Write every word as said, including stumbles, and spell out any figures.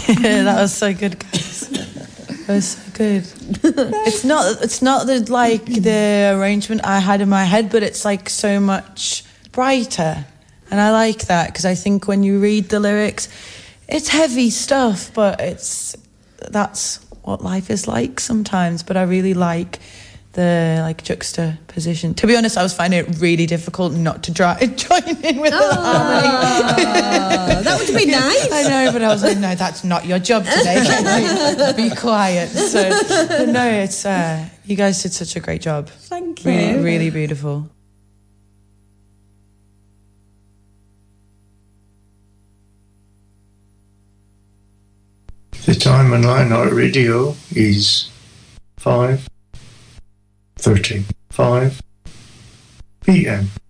That was so good, guys. That was so good. It's not. It's not the like the arrangement I had in my head, but it's like so much brighter, and I like that because I think when you read the lyrics, it's heavy stuff, but it's that's what life is like sometimes. But I really like the like juxtaposition. To be honest, I was finding it really difficult not to dry, join in with oh, the harmony. That would be nice. I know, but I was like, no, that's not your job today. Like, be quiet. So, but no, it's uh, you guys did such a great job. Thank you. Really, really beautiful. The time on Lionheart Radio is five thirty-five p m